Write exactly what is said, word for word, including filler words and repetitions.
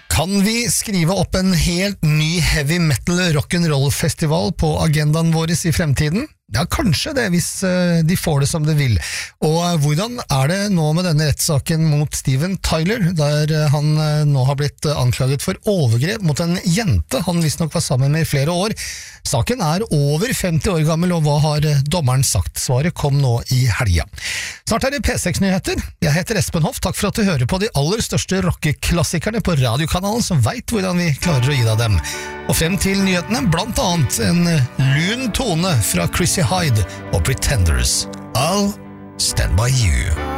Kan vi skrive opp en helt ny heavy metal rock'n'roll festival på agendaen vår i fremtiden? Ja, kanskje det, hvis de får det som de vil. Og hvordan er det nå med denne rettssaken mot Steven Tyler, der han nå har blitt anklaget for overgrep mot en jente han visst nok var sammen med i flere år? Saken er over femti år gammel, og hva har dommeren sagt? Svaret kom nå i helga. Snart er det P seks-nyheter. Jeg heter Espen Hoff, takk for at du hører på de aller største rockeklassikerne på radiokanalen som vet hvordan vi klarer å gi deg dem. Og frem til nyhetene, blant annet en lun tone fra Chrissy Hyde og Pretenders. I'll stand by you.